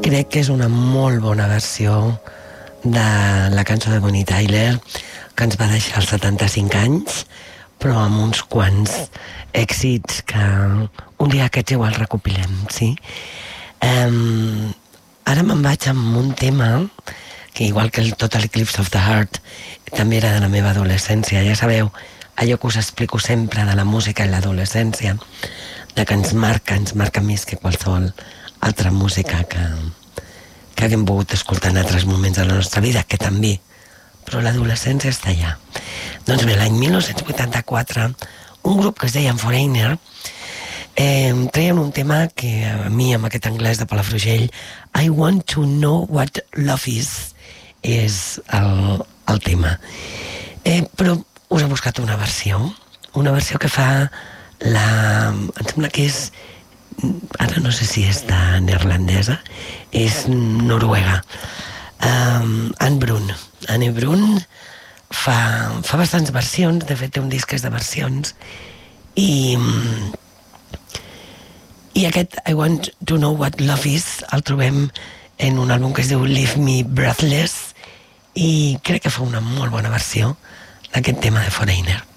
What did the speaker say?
Crec que és una molt bona versió de la cançó de Bonnie Tyler, que ens va deixar als 75 anys, però amb uns quants èxits que un dia aquests igual recopilem, sí? Ara me'n vaig amb un tema que, igual que el Total Eclipse of the Heart, també era de la meva adolescència. Ja sabeu, allò que us explico sempre de la música i l'adolescència, de que ens marca més que qualsevol altra música que haguem pogut escoltar en altres moments de la nostra vida, que també, però l'adolescència està allà. Doncs bé, l'any 1984, un grup que es deia Foreigner treien un tema que a mi, amb aquest anglès de Palafrugell, I Want to Know What Love Is, és el tema. Però us he buscat una versió que fa em sembla que és, ara no sé si és de neerlandesa, és noruega, Anne Brun fa bastants versions, de fet té un disc que és de versions, i aquest I Want to Know What Love Is el trobem en un àlbum que es diu Leave Me Breathless, i crec que fa una molt bona versió d'aquest tema de Foreigner.